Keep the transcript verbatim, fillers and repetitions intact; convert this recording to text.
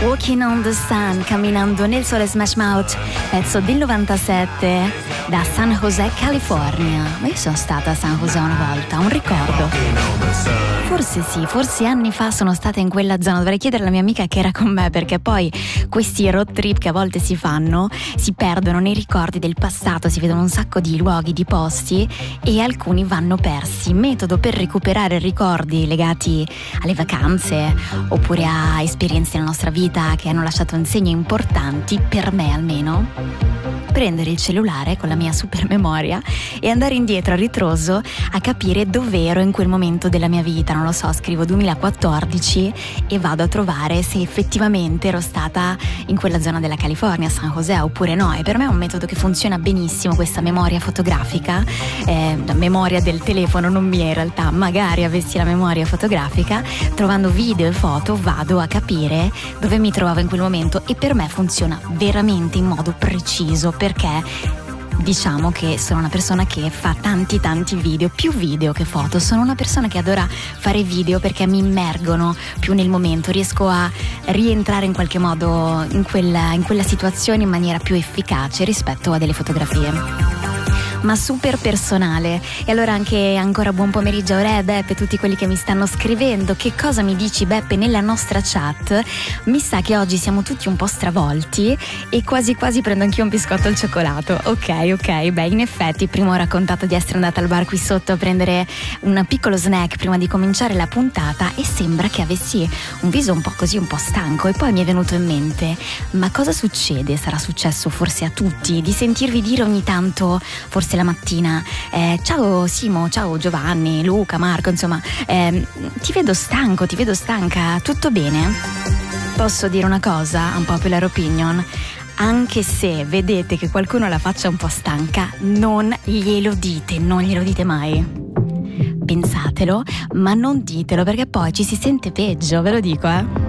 Walking on the Sun, camminando nel sole, Smash Mouth, pezzo del novantasette da San José, California. Ma io sono stata a San José una volta, un ricordo. Forse sì, forse anni fa sono stata in quella zona. Dovrei chiedere alla mia amica che era con me, perché poi questi road trip che a volte si fanno si perdono nei ricordi del passato, si vedono un sacco di luoghi, di posti, e alcuni vanno persi. Metodo per recuperare ricordi legati alle vacanze oppure a esperienze nella nostra vita che hanno lasciato un segno importanti, per me almeno: prendere il cellulare con la mia super memoria e andare indietro a ritroso a capire dove ero in quel momento della mia vita. Non lo so, scrivo duemilaquattordici e vado a trovare se effettivamente ero stata in quella zona della California, San José, oppure no. E per me è un metodo che funziona benissimo, questa memoria fotografica. Eh, la memoria del telefono non mi è, in realtà, magari avessi la memoria fotografica, trovando video e foto vado a capire dove mi trovavo in quel momento, e per me funziona veramente in modo preciso, perché diciamo che sono una persona che fa tanti tanti video, più video che foto. Sono una persona che adora fare video perché mi immergono più nel momento, riesco a rientrare in qualche modo in quella, in quella situazione in maniera più efficace rispetto a delle fotografie. Ma super personale. E allora anche ancora buon pomeriggio a Re, Beppe, tutti quelli che mi stanno scrivendo. Che cosa mi dici, Beppe, nella nostra chat? Mi sa che oggi siamo tutti un po' stravolti e quasi quasi prendo anch'io un biscotto al cioccolato. Ok, ok, beh, in effetti prima ho raccontato di essere andata al bar qui sotto a prendere un piccolo snack prima di cominciare la puntata, e sembra che avessi un viso un po' così, un po' stanco, e poi mi è venuto in mente: ma cosa succede? Sarà successo forse a tutti di sentirvi dire ogni tanto, forse la mattina, eh, ciao Simo, ciao Giovanni, Luca, Marco, insomma, eh, ti vedo stanco, ti vedo stanca, tutto bene? Posso dire una cosa, un popular opinion: anche se vedete che qualcuno la faccia un po' stanca, non glielo dite, non glielo dite mai. Pensatelo, ma non ditelo, perché poi ci si sente peggio, ve lo dico, eh.